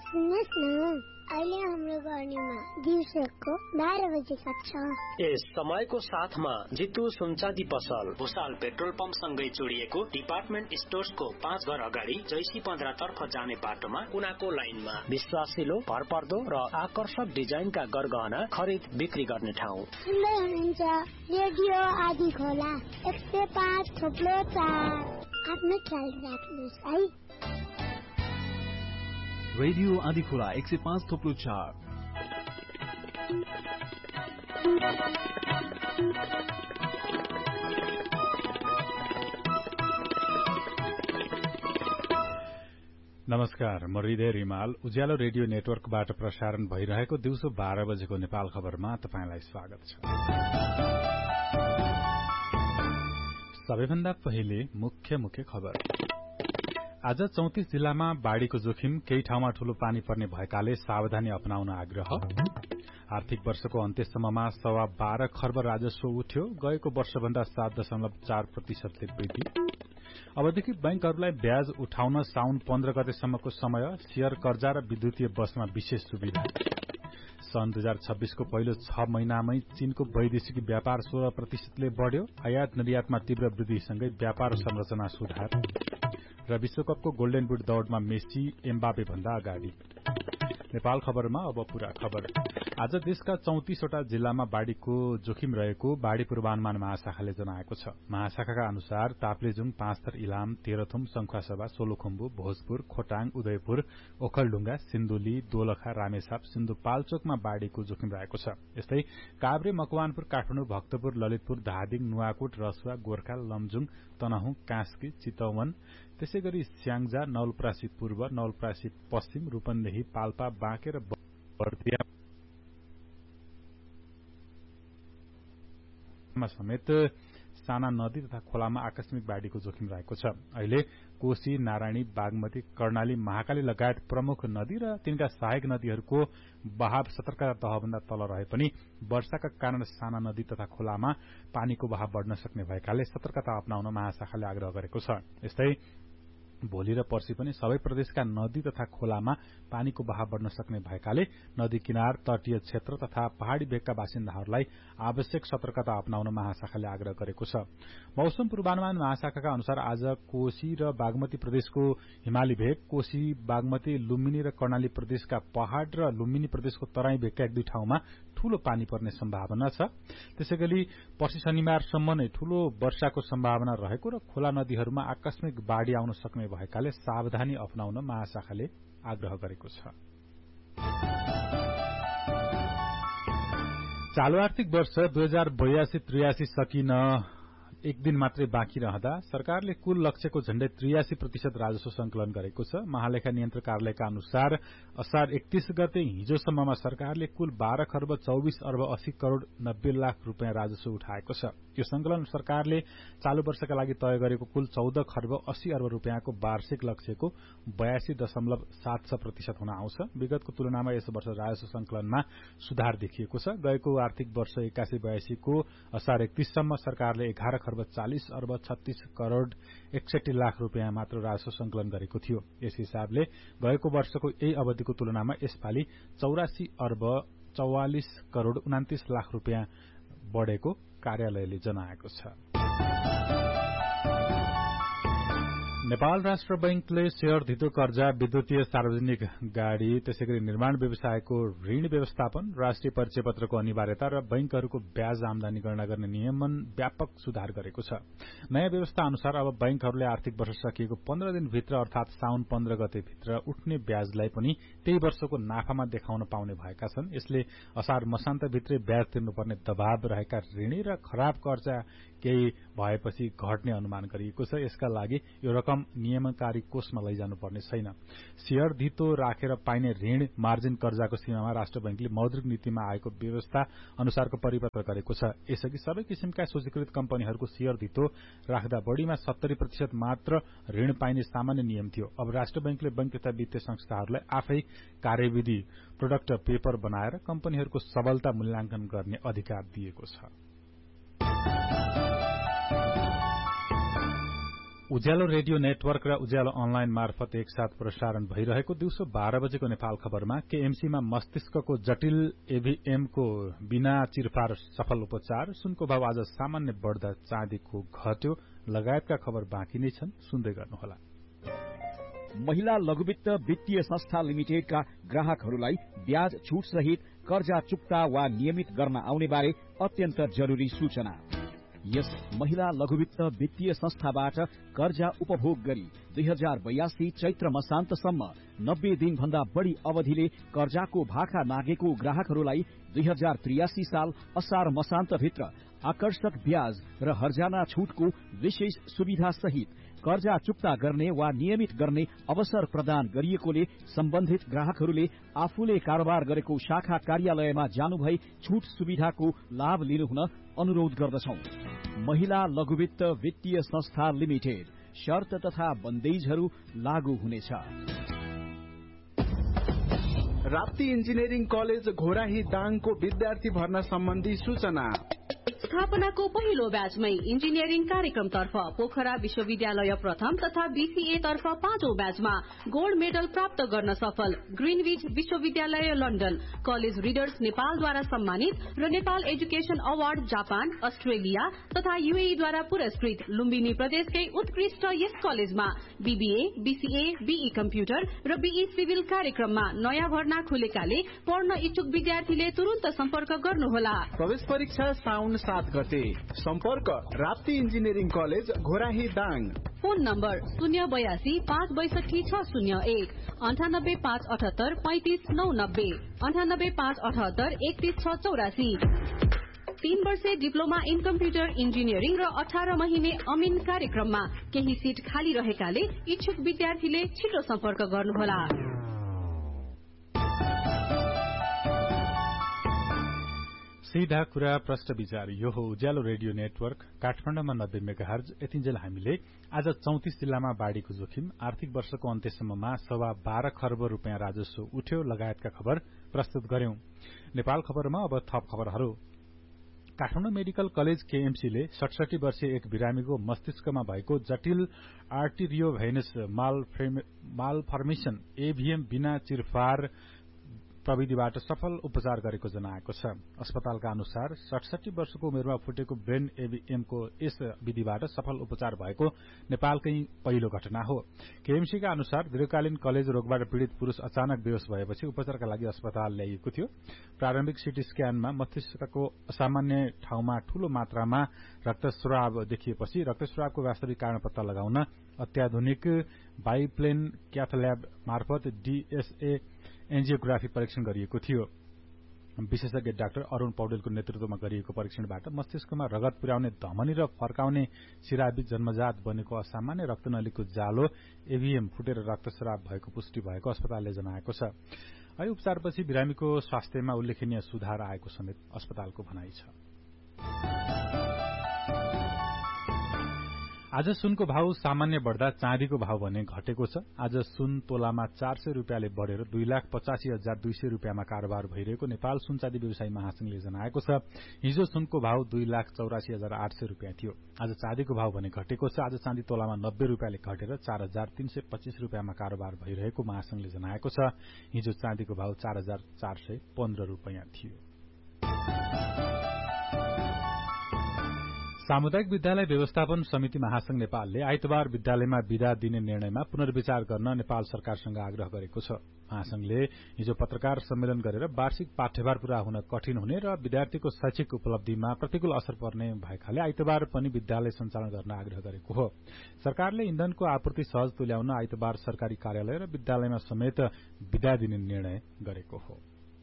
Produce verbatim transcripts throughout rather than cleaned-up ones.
सुन्नुहोस् न, अहिले हाम्रो गर्नीमा दिउँसोको बाह्र बजे सक्छ। यस समयको साथमा जितु सुनचाँदी पसल भुसाल पेट्रोल पम्प सँगै जोडिएको डिपार्टमेन्ट स्टोर्सको पाँच घर अगाडि जैसी पन्ध्र तर्फ जाने बाटोमा कुनाको लाइनमा विश्वासिलो, भरपर्दो र आकर्षक डिजाइनका गरगहना खरिद बिक्री गर्ने ठाउँ। सुन्दै हुनुहुन्छ रेडियो आदि खोला एक सय पाँच थोप्लो चार। आफ्नो ख्याल राख्नुहोस् है। रेडियो आदि खोला एक सय पाँच थोप्लो चार। नमस्कार, म हृदय रिमाल। उज्यालो रेडियो नेटवर्कबाट प्रसारण भइरहेको दिउँसो बाह्र बजेको नेपाल खबरमा तपाईंलाई स्वागत छ। सबैभन्दा पहिले मुख्य मुख्य खबर। आज चौतिस जिल्लामा बाढ़ीको जोखिम, केही ठाउँमा ठूलो पानी पर्ने भएकाले सावधानी अपनाउन आग्रह। आर्थिक वर्षको अन्त्यसम्ममा सवा बाह्र खर्ब राजस्व उठ्यो, गएको वर्षभन्दा सात दशमलव चार प्रतिशतले वृद्धि। अबदेखि बैंकहरूलाई ब्याज उठाउन साउन पन्ध्र गतेसम्मको समय, शेयर कर्जा र विद्युतीय बसमा विशेष सुविधा। सन् दुई हजार छब्बीसको पहिलो छ महिनामै चीनको वैदेशिक व्यापार सोह्र प्रतिशतले बढ़्यो। आयात निर्यातमा तीव्र वृद्धिसँगै व्यापार संरचना सुधार। र विश्वकपको गोल्डन बुट दौड़मा मेसी एम्बापे भन्दा अगाडि। नेपाल खबरमा अब पूरा खबर। आज देशका चौतिसवटा जिल्लामा बाढ़ीको जोखिम रहेको बाढ़ी पूर्वानुमान महाशाखाले जनाएको छ। महाशाखाका अनुसार ताप्लेजुङ, पाँचथर, इलाम, तेह्रथुम, संखुवासभा, सोलुखुम्बु, भोजपुर, खोटाङ, उदयपुर, ओखलढुंगा, सिन्धुली, दोलखा, रामेछाप, सिन्धुपाल्चोकमा बाढ़ीको जोखिम रहेको छ। यस्तै काभ्रे, मकवानपुर, काठमाडौँ, भक्तपुर, ललितपुर, धादिङ, नुवाकोट, रसुवा, गोर्खा, लमजुङ, तनहुँ, कास्की, चितवन, त्यसै गरी स्याङ्जा, नवलपरासी पूर्व, नवलपरासी पश्चिम, रूपन्देही, पाल्पा, बाँके र बर्दिया समेत साना नदी तथा खोलामा आकस्मिक बाढ़ीको जोखिम रहेको छ। अहिले कोशी, नारायणी, बागमती, कर्णाली, महाकाली लगायत प्रमुख नदी र तिनका सहायक नदीहरूको बहाव सतर्कता तहभन्दा तल रहे पनि वर्षाका कारण साना नदी तथा खोलामा पानीको बहाव बढ़न सक्ने भएकाले सतर्कता अपनाउन महाशाखाले आग्रह गरेको छ। यस्तै भोलि र पर्सि पनि सबै प्रदेशका नदी तथा खोलामा पानीको बहाव बढ़न सक्ने भएकाले नदी किनार, तटीय क्षेत्र तथा पहाड़ी भेगका बासिन्दाहरूलाई आवश्यक सतर्कता अपनाउन महाशाखाले आग्रह गरेको छ। मौसम पूर्वानुमान महाशाखाका अनुसार आज कोशी र बागमती प्रदेशको हिमाली भेग, कोशी, बागमती, लुम्बिनी र कर्णाली प्रदेशका पहाड़ र लुम्बिनी प्रदेशको तराई भेगका एक दुई ठाउँमा ठूलो पानी पर्ने सम्भावना छ। त्यसैगरी पर्सि शनिबारसम्म नै ठूलो वर्षाको सम्भावना रहेको र खोला नदीहरूमा आकस्मिक बाढ़ी आउन सक्ने भएकाले सावधानी अपनाउन महाशाखाले आग्रह गरेको छ। चालू आर्थिक वर्ष दुई हजार बयासी त्रियासी सकिन एक दिन मात्रै बाँकी रहँदा सरकारले कुल लक्ष्यको झण्डै त्रियासी प्रतिशत राजस्व संकलन गरेको छ। महालेखा नियन्त्रक कार्यालयका अनुसार असार एकतीस गते हिजोसम्ममा सरकारले कुल बाह्र खर्ब चौबीस अर्ब अस्सी करोड़ नब्बे लाख रूपियाँ राजस्व उठाएको छ। यो संकलन सरकारले चालू वर्षका लागि तय गरेको कुल चौध खर्ब अस्सी अर्ब रूपियाँको वार्षिक लक्ष्यको बयासी दशमलव सात छ प्रतिशत हुन आउँछ। विगतको तुलनामा यस वर्ष राजस्व संकलनमा सुधार देखिएको छ। गएको आर्थिक वर्ष एकासी बयासीको असार एकतीससम्म सरकारले एघार खर्ब चालीस अर्ब छत्तीस करोड़ एकसठी लाख रूपियाँ मात्र राजस्व संकलन गरेको थियो। यस हिसाबले गएको वर्षको यही अवधिको तुलनामा यसपालि चौरासी अर्ब चौवालिस करोड़ उनातीस लाख रूपियाँ बढ़ेको कार्यालयले जनाएको छ। नेपाल राष्ट्र बैंकले शेयर धितो कर्जा, विद्युतीय सार्वजनिक गाड़ी, त्यसैगरी निर्माण व्यवसायको ऋण व्यवस्थापन, राष्ट्रिय परिचय पत्रको अनिवार्यता र बैंकहरूको ब्याज आमदानी गणना गर्ने नियमन व्यापक सुधार गरेको छ। नयाँ व्यवस्था अनुसार अब बैंकहरूले आर्थिक वर्ष सकिएको पन्ध्र दिनभित्र अर्थात साउन पन्ध्र गतेभित्र उठ्ने ब्याजलाई पनि त्यही वर्षको नाफामा देखाउन पाउने भएका छन्। यसले असार मसान्तभित्रै ब्याज तिर्नुपर्ने दबाव रहेका ऋणी र खराब कर्जा केही भएपछि घट्ने अनुमान गरिएको छ। यसका लागि यो रकम नियमनकारी कोषमा लैजानुपर्ने छैन। शेयर धितो राखेर पाइने ऋण मार्जिन कर्जाको सीमामा राष्ट्र बैंकले मौद्रिक नीतिमा आएको व्यवस्था अनुसारको परिपत्र गरेको छ। यसअघि सबै किसिमका सूचीकृत कम्पनीहरूको शेयर धितो राख्दा बढ़ीमा सत्तरी प्रतिशत मात्र ऋण पाइने सामान्य नियम थियो। अब राष्ट्र बैंकले बैंक तथा वित्तीय संस्थाहरूलाई आफै कार्यविधि प्रोडक्ट पेपर बनाएर कम्पनीहरूको सबलता मूल्याङ्कन गर्ने अधिकार दिएको छ। उज्यालो रेडियो नेटवर्क र उज्यालो अनलाइन मार्फत एकसाथ प्रसारण भइरहेको दिउँसो बाह्र बजेको नेपाल खबरमा केएमसीमा मस्तिष्कको जटिल एभीएमको बिना चिरफार सफल उपचार, सुनको भाव आज सामान्य बढ्दा चाँदीको घट्यो लगायतका खबर बाँकी नै छन्, सुन्दै गर्नुहोला। महिला लघुवित्त वित्तीय संस्था लिमिटेडका ग्राहकहरूलाई ब्याज छूट सहित कर्जा चुक्ता वा नियमित गर्न आउने बारे अत्यन्त जरूरी सूचना। यस महिला लघुवित्त वित्तीय संस्थाबाट कर्जा उपभोग गरी दुई हजार बयासी चैत्र मसान्तसम्म नब्बे दिन भन्दा बढ़ी अवधिले कर्जाको भाखा नागेको ग्राहकहरूलाई दुई हजार त्रियासी साल असार मसान्तभित्र आकर्षक ब्याज र हर्जाना छूटको विशेष सुविधा सहित कर्जा चुक्ता गर्ने वा नियमित गर्ने अवसर प्रदान गरिएकोले सम्बन्धित ग्राहकहरूले आफूले कारोबार गरेको शाखा कार्यालयमा जानुभई छूट सुविधाको लाभ लिनुहुन अनुरोध गर्दछौं। महिला लघुवित्त वित्तीय संस्था लिमिटेड, शर्त तथा बन्देजहरू लागू हुनेछ। राप्ती इन्जिनियरिङ कलेज घोराही दाङको विद्यार्थी भर्ना सम्बन्धी सूचना। स्थापनाको पहिलो ब्याचमै इन्जिनियरिङ कार्यक्रमतर्फ पोखरा विश्वविद्यालय प्रथम तथा बीसीए तर्फ पाँचौं ब्याचमा गोल्ड मेडल प्राप्त गर्न सफल ग्रीनविच विश्वविद्यालय लन्डन, कलेज रिडर्स नेपालद्वारा सम्मानित र Nepal education award Japan, Australia तथा यूएईद्वारा पुरस्कृत लुम्बिनी प्रदेशकै उत्कृष्ट यस कलेजमा बीबीए, बीसीए, बीई कम्प्युटर र बीई सिभिल कार्यक्रममा नयाँ भर्ना खुलेकाले पढ्न इच्छुक विद्यार्थीले तुरन्त सम्पर्क गर्नुहोला। प्रवेश परीक्षा साउन सात गते। सम्पर्क Rapti engineering college Ghorahi Dang. Phone number शून्य बयासी पाँच बैसठी छ शून्य एक, अन्ठानब्बे पाँच अठहत्तर पैंतिस नौ नब्बे, अन्ठानब्बे पाँच अठहत्तर एकतीस छ चौरासी। तीन वर्षे डिप्लोमा इन कम्प्युटर इन्जिनियरिङ र अठार महिने अमिन कार्यक्रममा केही सीट खाली रहेकाले इच्छुक विद्यार्थीले छिटो सम्पर्क गर्नुहोला। सीधा कुरा प्रश्न विचार, यो हो उज्यालो रेडियो नेटवर्क काठमाडौँमा नब्बे मेगाहर्ज। यतिन्जेल हामीले आज चौतिस जिल्लामा बाढ़ीको जोखिम, आर्थिक वर्षको अन्त्यसम्ममा सवा बाह्र खर्ब रूपियाँ राजस्व उठ्यो लगायतका खबर प्रस्तुत गर्यौं। नेपाल खबरमा अब थप खबरहरू। काठमाडौँ मेडिकल कलेज केएमसीले सडसठी वर्षीय एक बिरामीको मस्तिष्कमा भएको जटिल आर्टिरियोभेनस मालफर्मेशन एभीएम बिना चिरफार प्रविधिबाट सफल उपचार गरेको जनाएको छ। अस्पतालका अनुसार सडसठी वर्षको उमेरमा फुटेको ब्रेन एभीएमको यस विधिबाट सफल उपचार भएको नेपालकै पहिलो घटना हो। केएमसीका अनुसार दीर्घकालीन कलेज रोगबाट पीड़ित पुरूष अचानक बेहोस भएपछि उपचारका लागि अस्पताल ल्याइएको थियो। प्रारम्भिक सीटी स्क्यानमा मस्तिष्कको असामान्य ठाउँमा ठूलो मात्रामा रक्तस्राव देखिएपछि रक्तस्रावको वास्तविक कारण पत्ता लगाउन अत्याधुनिक बाइप्लेन क्याथल्याब मार्फत डीएसए एन्जियोग्राफी परीक्षण गरिएको थियो। विशेषज्ञ डाक्टर अरूण पौडेलको नेतृत्वमा गरिएको परीक्षणबाट मस्तिष्कमा रगत पुर्याउने धमनी र फर्काउने सिराबीच जन्मजात बनेको असामान्य रक्तनलीको जालो एभीएम फुटेर रक्तस्राव भएको पुष्टि भएको अस्पतालले जनाएको छ। अहिले उपचारपछि बिरामीको स्वास्थ्यमा उल्लेखनीय सुधार आएको समेत अस्पतालको भनाइ छ। आज सुनको भाव सामान्य बढ़दा चाँदीको भाव भने घटेको छ। आज सुन तोलामा चार सय रूपियाँले बढ़ेर दुई लाख पचासी हजार दुई सय रूपियाँमा कारोबार भइरहेको नेपाल सुनचाँदी व्यवसायी महासंघले जनाएको छ। हिजो सुनको भाव दुई लाख चौरासी हजार आठ सय रूपियाँ थियो। आज चाँदीको भाव भने घटेको छ। आज चाँदी तोलामा नब्बे रूपियाँले घटेर चार हजार तीन सय पच्चीस रूपियाँमा कारोबार भइरहेको महासंघले जनाएको छ। हिजो चाँदीको भाव चार हजार चार सय पन्ध्र रूपियाँ थियो। सामुदायिक विद्यालय व्यवस्थापन समिति महासंघ नेपालले आइतबार विद्यालयमा विदा दिने निर्णयमा पुनर्विचार गर्न नेपाल सरकारसँग आग्रह गरेको छ। महासंघले हिजो पत्रकार सम्मेलन गरेर वार्षिक पाठ्यभार पूरा हुन कठिन हुने र विद्यार्थीको शैक्षिक उपलब्धिमा प्रतिकूल असर पर्ने भएकाले आइतबार पनि विद्यालय सञ्चालन गर्न आग्रह गरेको हो। सरकारले इन्धनको आपूर्ति सहज तुल्याउन आइतबार सरकारी कार्यालय र विद्यालयमा समेत विदा दिने निर्णय गरेको हो।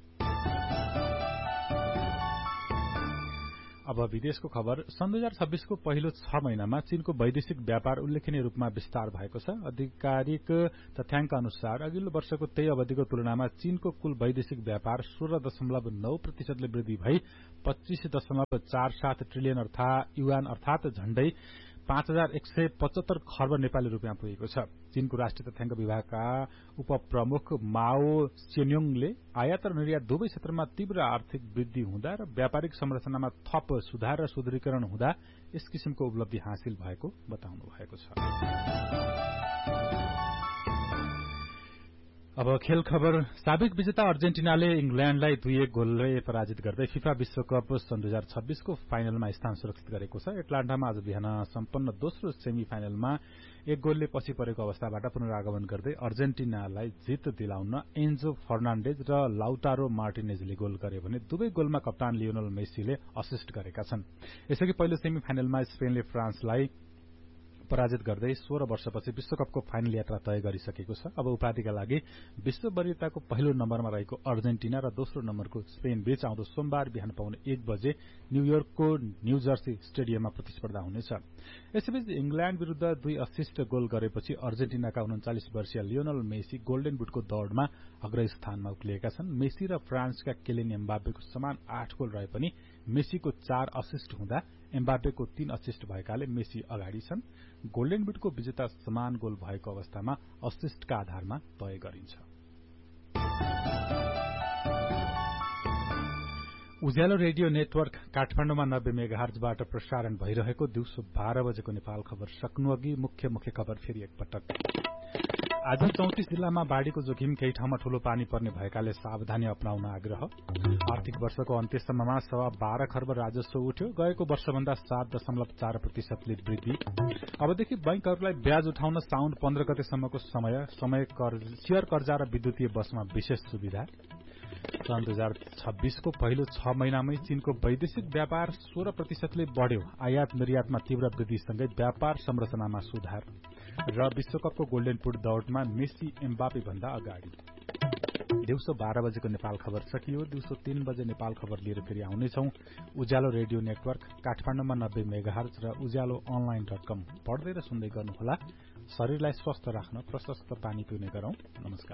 अब विदेशको खबर। सन् दुई हजार छब्बीसको पहिलो छ महिनामा चीनको वैदेशिक व्यापार उल्लेखनीय रूपमा विस्तार भएको छ। आधिकारिक तथ्याङ्क अनुसार अघिल्लो वर्षको त्यही अवधिको तुलनामा चीनको कुल वैदेशिक व्यापार सोह्र दशमलव नौ प्रतिशतले वृद्धि भई पच्चीस दशमलव चार सात ट्रिलियन युआन अर्थात झण्डै पाँच हजार एक सय पचहत्तर खर्ब नेपाली रूपियाँ पुगेको छ। चीनको राष्ट्रिय तथ्याङ्क विभागका उपप्रमुख माओ चेन्योङले आयात र निर्यात दुवै क्षेत्रमा तीव्र आर्थिक वृद्धि हुँदा र व्यापारिक संरचनामा थप सुधार र सुदृढीकरण हुँदा यस किसिमको उपलब्धि हासिल भएको बताउनु भएको छ। अब खेल खबर। साबिक विजेता अर्जेन्टिनाले इंग्ल्याण्डलाई दुई एक गोलले पराजित गर्दै फिफा विश्वकप सन् दुई हजार छब्बीसको फाइनलमा स्थान सुरक्षित गरेको छ। एटलान्टामा आज बिहान सम्पन्न दोस्रो सेमी फाइनलमा एक गोलले पछि परेको अवस्थाबाट पुनरागमन गर्दै अर्जेन्टिनालाई जित दिलाउन एन्जो फर्नाण्डेज र लाउटारो मार्टिनेजले गोल गरे भने दुवै गोलमा कप्तान लियोनल मेसीले असिस्ट गरेका छन्। यसअघि पहिलो सेमी फाइनलमा स्पेनले फ्रान्सलाई पराजित गर्दै सोह्र वर्षपछि विश्वकपको फाइनल यात्रा तय गरिसकेको छ। अब उपाधिका लागि विश्व वरियताको पहिलो नम्बरमा रहेको अर्जेन्टिना र दोस्रो नम्बरको स्पेन बीच आउँदो सोमबार बिहान पाउने एक बजे न्यूयोर्कको न्यू जर्सी स्टेडियममा प्रतिस्पर्धा हुनेछ। यसैबीच इंग्ल्याण्ड विरूद्ध दुई असिस्ट गोल गरेपछि अर्जेन्टिनाका उन्चालिस वर्षीय लियोनल मेसी गोल्डन बुटको दौड़मा अग्रस्थानमा उक्लिएका छन्। मेसी र फ्रान्सका केलिन एम्बापेको समान आठ गोल रहे पनि मेसीको चार असिस्ट हुँदा एम्बापेको तीन असिस्ट भएकाले मेसी अगाडि छन्। गोल्डन बुटको विजेता समान गोल भएको अवस्थामा असिस्टका आधारमा तय गरिन्छ। उज्यालो रेडियो नेटवर्क काठमाडौँमा नब्बे मेगाहर्जबाट प्रसारण भइरहेको दिउँसो बाह्र बजेको नेपाल खबर सक्नु अघि मुख्य मुख्य खबर फेरि एकपटक। आज चौतिस जिल्लामा बाढ़ीको जोखिम, केही ठाउँमा ठूलो पानी पर्ने भएकाले सावधानी अपनाउन आग्रह। आर्थिक वर्षको अन्त्यसम्ममा सवा बाह्र खर्ब राजस्व उठ्यो, गएको वर्षभन्दा सात दशमलव चार प्रतिशतले वृद्धि। अबदेखि बैंकहरूलाई ब्याज उठाउन साउन पन्ध्र गतेसम्मको समय समय शेयर कर्जा र विद्युतीय बसमा विशेष सुविधा। सन् दुई हजार छब्बीसको पहिलो छ महिनामै चीनको वैदेशिक व्यापार सोह्र प्रतिशतले बढ़्यो, आयात निर्यातमा तीव्र वृद्धिसँगै व्यापार संरचनामा सुधार। र विश्वकपको गोल्डन बुट दौड़मा मेसी एम्बापे भन्दा अगाडि। दिउँसो बाह्र बजेको नेपाल खबर सकियो। दिउँसो तीन बजे नेपाल खबर लिएर फेरि आउनेछौं। उज्यालो रेडियो नेटवर्क काठमाडौँमा नब्बे मेगाहर्ज र उज्यालो अनलाइन डट कम पढ्दै र सुन्दै गर्नुहोला। शरीरलाई स्वस्थ राख्न प्रशस्त पानी पिउने गरौं। नमस्कार।